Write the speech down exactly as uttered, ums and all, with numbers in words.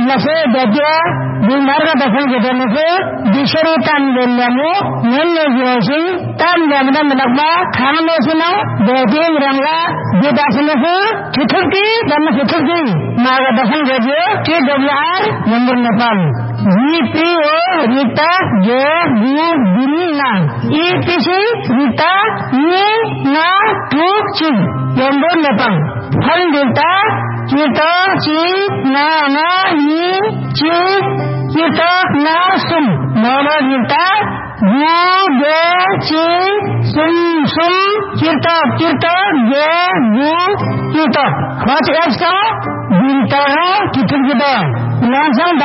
Nase Dadya, Bimarga Dafan Gatanase, Dishari Tam Delamu, Nene Yoshi, Tam Yamna Managma, Kanamasina, Dadin Ranga, Didasinafu, Tituki, Damasuki, Maga Dafan Gadya, T W R, Number Nepal. V P O, Rita, J, U, Dinina, E P C, Rita, E, Na, Tu, Chi, Number Nepal. Hal Rita, Kita, Chi, Na, Na, Ni, Chi, Kita, Na, Sum, Nova Rita, U, De, Chi, Sum, Sum, Kita, Kita, De, U, Kita. What else? Bintara, Kita, Kita. Langsung